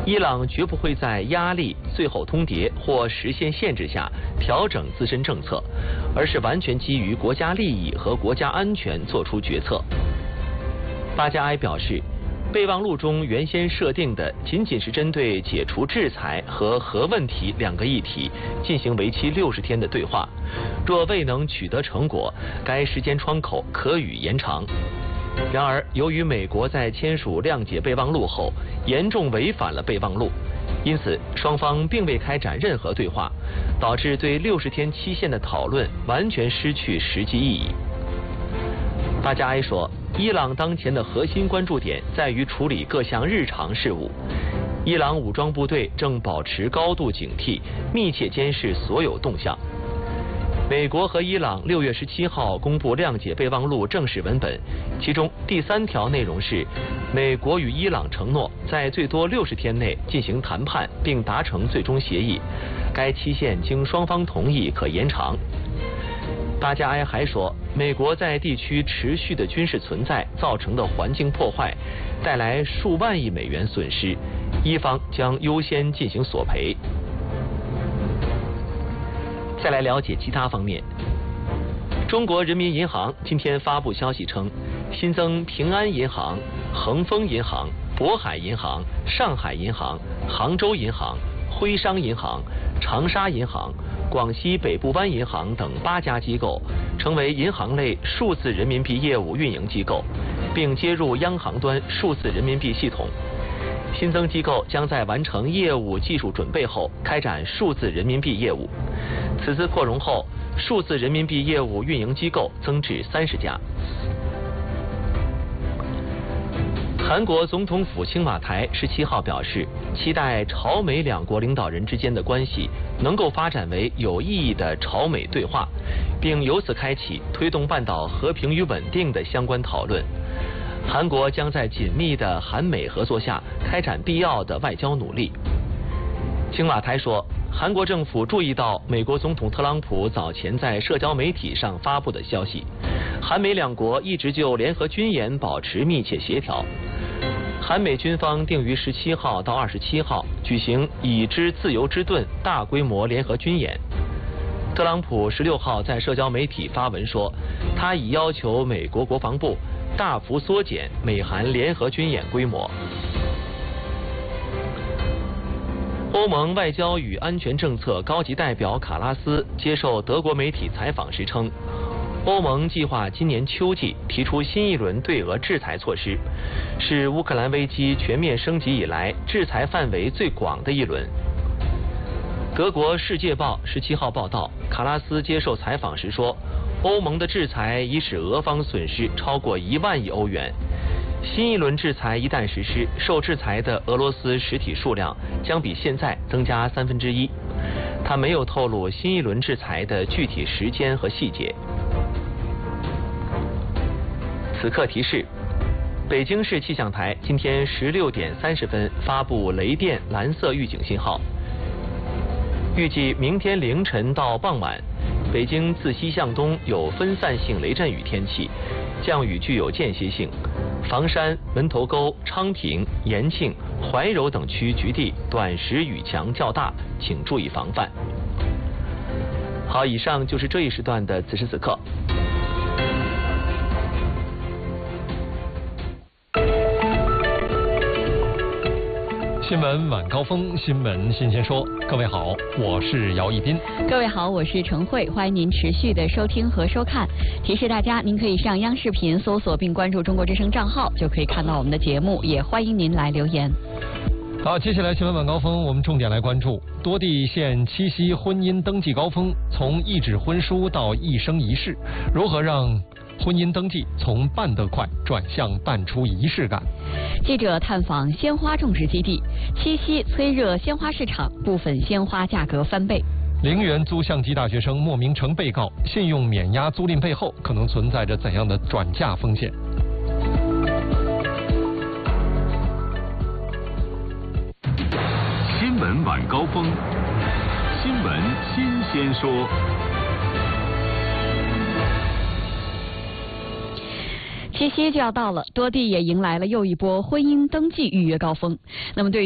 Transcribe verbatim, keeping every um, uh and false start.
伊朗绝不会在压力、最后通牒或实现限制下调整自身政策，而是完全基于国家利益和国家安全作出决策。巴加埃表示，备忘录中原先设定的仅仅是针对解除制裁和核问题两个议题进行为期六十天的对话，若未能取得成果，该时间窗口可予延长。然而，由于美国在签署谅解备忘录后严重违反了备忘录，因此双方并未开展任何对话，导致对六十天期限的讨论完全失去实际意义。巴加埃说，伊朗当前的核心关注点在于处理各项日常事务。伊朗武装部队正保持高度警惕，密切监视所有动向。美国和伊朗六月十七号公布谅解备忘录正式文本，其中第三条内容是，美国与伊朗承诺在最多六十天内进行谈判并达成最终协议，该期限经双方同意可延长。巴加埃还说，美国在地区持续的军事存在造成的环境破坏，带来数万亿美元损失，伊方将优先进行索赔。再来了解其他方面。中国人民银行今天发布消息称，新增平安银行、恒丰银行、渤海银行、上海银行、杭州银行、徽商银行、长沙银行、广西北部湾银行等八家机构，成为银行类数字人民币业务运营机构，并接入央行端数字人民币系统。新增机构将在完成业务技术准备后开展数字人民币业务。此次扩容后，数字人民币业务运营机构增至三十家。韩国总统府青瓦台十七号表示，期待朝美两国领导人之间的关系能够发展为有意义的朝美对话，并由此开启推动半岛和平与稳定的相关讨论。韩国将在紧密的韩美合作下开展必要的外交努力。青瓦台说，韩国政府注意到美国总统特朗普早前在社交媒体上发布的消息，韩美两国一直就联合军演保持密切协调。韩美军方定于十七号到二十七号举行已知自由之盾大规模联合军演。特朗普十六号在社交媒体发文说，他已要求美国国防部大幅缩减美韩联合军演规模。欧盟外交与安全政策高级代表卡拉斯接受德国媒体采访时称，欧盟计划今年秋季提出新一轮对俄制裁措施，是乌克兰危机全面升级以来制裁范围最广的一轮。德国《世界报》十七号报道，卡拉斯接受采访时说，欧盟的制裁已使俄方损失超过一万亿欧元。新一轮制裁一旦实施，受制裁的俄罗斯实体数量将比现在增加三分之一。他没有透露新一轮制裁的具体时间和细节。此刻提示：北京市气象台今天十六点三十分发布雷电蓝色预警信号，预计明天凌晨到傍晚，北京自西向东有分散性雷阵雨天气，降雨具有间歇性。房山、门头沟、昌平、延庆、怀柔等区局地短时雨强较大，请注意防范。好，以上就是这一时段的此时此刻。 新闻晚高峰，新闻新鲜说。各位好，我是姚一斌。 各位好，我是陈慧，欢迎您持续的收听和收看。提示大家，您可以上央视频搜索并关注中国之声账号，就可以看到我们的节目，也欢迎您来留言。 好，接下来新闻晚高峰，我们重点来关注多地现七夕婚姻登记高峰，从一纸婚书到一生一世，如何让婚姻登记从办得快转向办出仪式感？ 记者探访鲜花种植基地，七夕催热鲜花市场，部分鲜花价格翻倍。 陵园租相机大学生莫名成被告，信用免押租赁背后可能存在着怎样的转嫁风险？ 新闻晚高峰，新闻新鲜说。 七夕就要到了，多地也迎来了又一波婚姻登记预约高峰。那么对于